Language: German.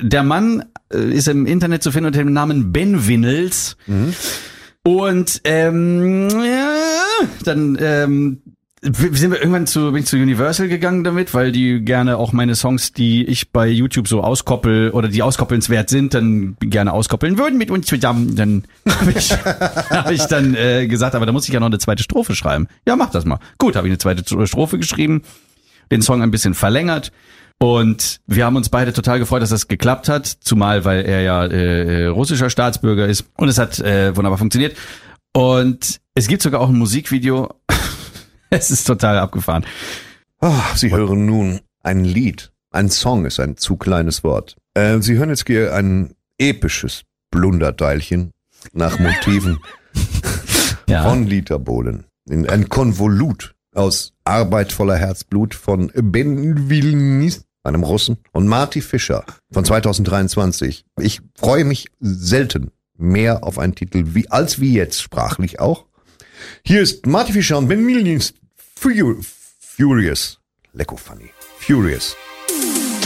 der Mann ist im Internet zu finden unter dem Namen Ben Winnels. Und dann sind wir irgendwann bin ich zu Universal gegangen damit, weil die gerne auch meine Songs, die ich bei YouTube so auskoppel oder die auskoppelnswert sind, dann gerne auskoppeln würden mit uns zusammen. Dann habe ich dann gesagt, aber da muss ich ja noch eine zweite Strophe schreiben. Ja, mach das mal. Gut, habe ich eine zweite Strophe geschrieben, den Song ein bisschen verlängert. Und wir haben uns beide total gefreut, dass das geklappt hat, zumal weil er ja russischer Staatsbürger ist. Und es hat wunderbar funktioniert. Und es gibt sogar auch ein Musikvideo. Es ist total abgefahren. Sie hören nun ein Lied. Ein Song ist ein zu kleines Wort. Sie hören jetzt hier ein episches Blunderteilchen nach Motiven von Dieter Bohlen. Ein Konvolut aus Arbeit voller Herzblut von Ben Winnels, einem Russen, und Marty Fischer von 2023. Ich freue mich selten mehr auf einen Titel als wie jetzt, sprachlich auch. Hier ist Marty Fischer und Ben Winnels Furious. Lecko funny. Furious.